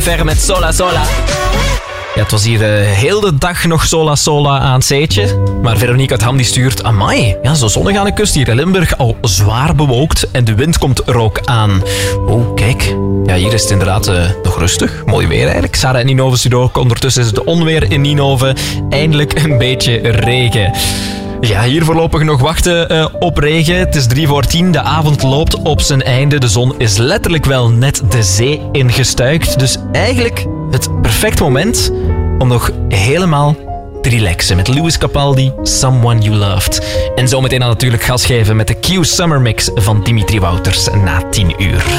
Ver met Sola Sola. Ja, het was hier heel de dag nog Sola Sola aan het zeetje. Maar Veronique uit Ham die stuurt... Amai, ja, zo zonnig aan de kust hier in Limburg. Al zwaar bewolkt en de wind komt er ook aan. Oh, kijk. Ja, hier is het inderdaad nog rustig. Mooi weer eigenlijk. Sarah in Ninove stuurt ook. Ondertussen is het onweer in Ninove. Eindelijk een beetje regen. Ja, hier voorlopig nog wachten op regen. Het is 9:45. De avond loopt op zijn einde. De zon is letterlijk wel net de zee ingestuikt. Dus eigenlijk het perfect moment om nog helemaal te relaxen. Met Lewis Capaldi, Someone You Loved. En zometeen dan natuurlijk gas geven met de Q Summer Mix van Dimitri Wouters na 10 uur.